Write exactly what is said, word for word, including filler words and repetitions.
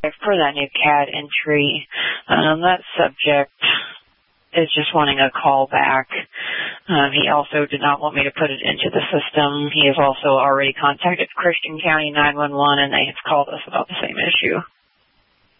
For that new C A D entry, um, that subject is just wanting a call back. Um, he also did not want me to put it into the system. He has also already contacted Christian County nine one one, and they have called us about the same issue.